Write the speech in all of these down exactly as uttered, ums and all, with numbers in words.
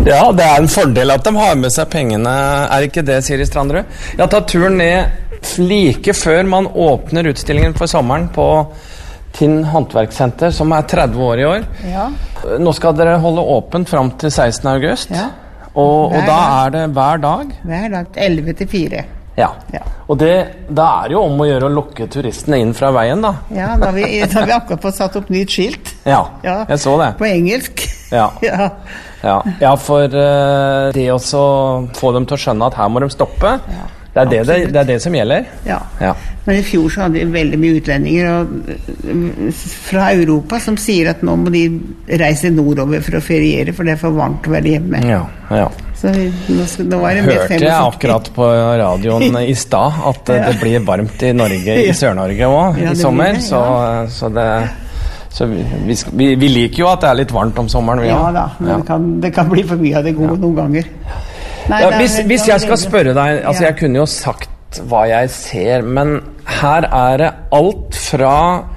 Ja, det er en fordel at de har med seg pengene, er ikke det, Siri Strandrud? Jeg har tatt turen ned like før man åpner utstillingen for sommeren på Tinn Håndverkssenter, som er tretti år i år. Ja. Nå skal dere holde åpent frem til sekstende august, ja. og, og da er det hver dag? Hver dag, elleve til fire. Ja, ja. Og det, da er det jo om å gjøre å lokke turistene inn fra veien, da. Ja, da har vi, da har vi akkurat fått satt opp nytt skilt. Ja, ja, jeg så det. På engelsk. Ja, ja. ja. ja for uh, det også få dem til å skjønne at her må de stoppe, ja. det, er det, det, det er det som gjelder. Ja. ja, men i fjor så hadde vi veldig mye utlendinger og, fra Europa som sier at nå må de reise nordover for å feriere, for det er for varmt å være hjemme. Ja, ja. Så nå, nå var det hørte jeg akkurat på radioen i stad at ja. det blir varmt i Norge, i Sør-Norge også, ja, i sommer, det, ja. så, så det så vi, vi, vi liker jo at det er litt varmt om sommeren. Vi, ja da, men ja. Det, kan, det kan bli for mye av det gode ja. noen ganger. Nei, ja, hvis, hvis jeg skal spørre deg, altså jeg kunne jo sagt hva jeg ser, men her er det alt fra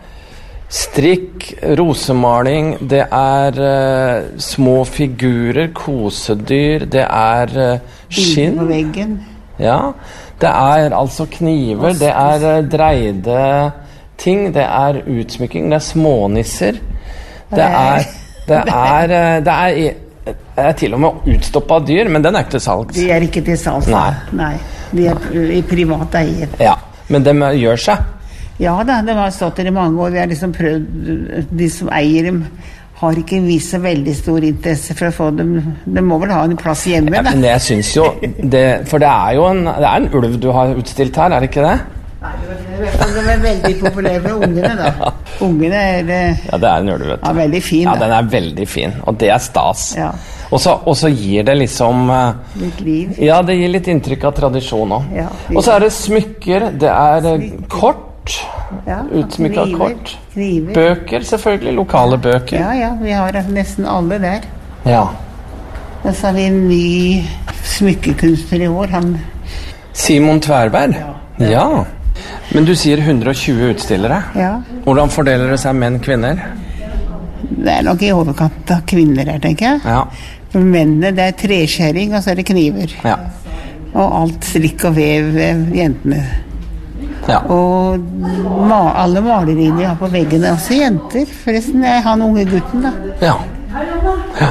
strikk, rosemaling, det er uh, små figurer, kosedyr, det er uh, skinn. På veggen. Ja, det er altså kniver, det er uh, dreide ting, det er utsmykking, det er smånisser, det er, det er, uh, det er, det er til og med utstoppet dyr, men den er ikke til salgs. De er ikke til salgs, nei. nei. De er i privat eie. Ja, men de gjør seg. Ja da, det har stått der i mange år. Vi har liksom prøvd, de som eier dem har ikke vist så veldig stor interesse for å få dem. De må vel ha en plass hjemme, da. Ja, men jeg synes jo, det, for det er jo en, det er en ulv du har utstilt her, er det ikke det? Nei, de er veldig populære med ungene da. Ja. Ungene er... Ja, det er en ulv, vet du. Ja, veldig fin. Ja, den er veldig fin, og det er stas. Ja. Og så, og så gir det liksom... Litt liv. Ja, det gir litt inntrykk av tradisjon også. Ja, og så er det smykker, det er smykker. Kort, ja, utsmykket kort, kniver. Bøker, selvfølgelig, lokale bøker. Ja, ja, vi har nesten alle der. Ja. Og så har vi en ny smykkekunstner i år, han... Simon Tverberg? Ja. Ja. Men du sier hundre og tjue utstillere. Ja. Hvordan fordeler det seg menn, kvinner? Det er nok i overkant av kvinner her, tenker jeg. Ja. For mennene, det er treskjæring, og så er det kniver. Ja. Og alt strikk og vev, jentene. Ja. Og ma alle maleriene jeg har på veggene er også jenter. Forresten, jeg har den unge gutten, da. Ja. Ja.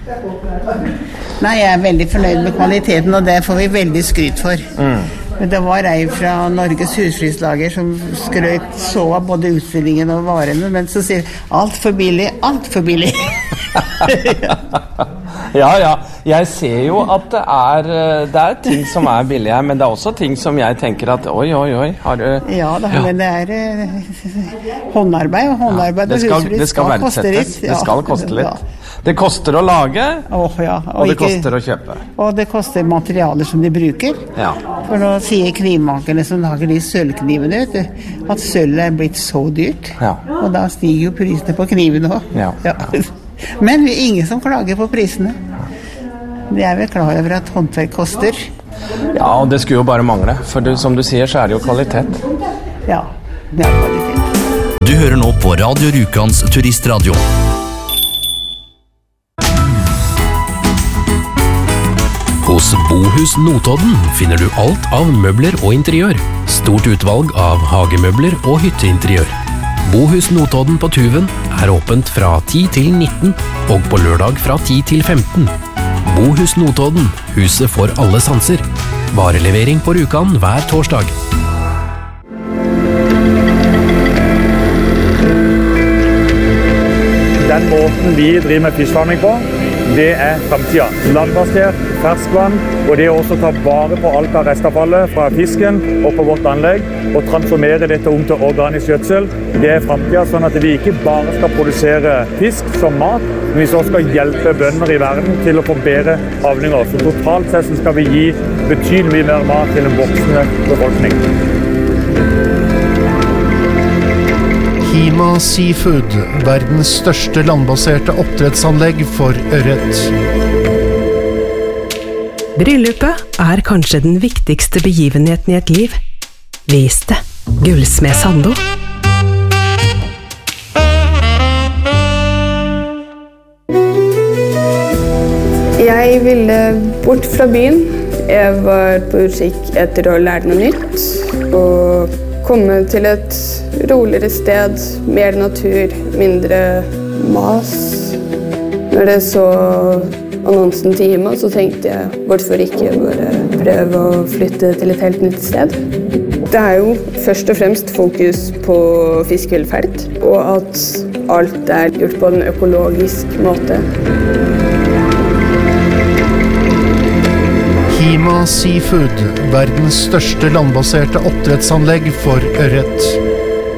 Nei, jeg er veldig fornøyd med kvaliteten, og det får vi veldig skryt for. Mm. Det var ei fra Norges husflidslager som skrøt så av både utstillingen og varene, men så sier alt for billig, alt for billig. Ja, ja. Jeg ser jo at det er, det er ting som er billige, men det er også ting som jeg tenker at oi, oi, oi. Har du... Ja, da, ja. Men det er uh, håndarbeid, og håndarbeid ja, det skal, og husflid det skal, skal koste litt. Ja. Det skal koste litt. Ja. Det koster å lage, oh, ja. og, og det ikke, koster å kjøpe. Og det koster materialer som de bruker. Ja. For nå sier knivmakerne som lager de sølvknivene, vet du, at sølv er blitt så dyrt. Ja. Og da stiger jo prisene på knivene også. Ja. Ja. Men det er ingen som klager på prisene. De er vel klar over at håndverk koster. Ja, og det skulle jo bare mangle. For du, som du sier, så er det jo kvalitet. Ja, det er kvalitet. Du hører nå på Radio Rjukans Turistradio. Hos Bohus Notodden finner du alt av møbler og interiør. Stort utvalg av hagemøbler og hytteinteriør. Bohus Notodden på Tuven er åpent fra ti til nitten og på lørdag fra ti til femten. Bohus Notodden, huset for alle sanser. Varelevering på Rjukan hver torsdag. Den måten vi driver med fiskfarming på, det er fremtiden. Landbasert, ferskvann, og det å også ta vare på alt av restavfallet fra fisken og på vårt anlegg, og transformere dette om til organisk gjødsel, det er fremtiden, sånn at vi ikke bare skal produsere fisk som mat, men vi også skal hjelpe bønder i verden til å få bedre avlinger. Så totalt sett skal vi gi betydelig mer mat til en voksende befolkning. Hima Seafood, verdens største landbaserte oppdrettsanlegg for ørret. Bryllupet er kanskje den viktigste begivenheten i et liv. Vis det. Gullsmed Sando. Jeg Jeg ville bort fra byen. Jeg var på utkikk etter å lære noe nytt og komme til et roligere sted, mer natur, mindre mas. Når jeg så annonsen til Hima, så tenkte jeg hvorfor ikke bare prøve å flytte til et helt nytt sted. Det er jo først og fremst fokus på fiskevelferd, og at alt er gjort på en økologisk måte. Hima Seafood, verdens største landbaserte oppdrettsanlegg for ørret.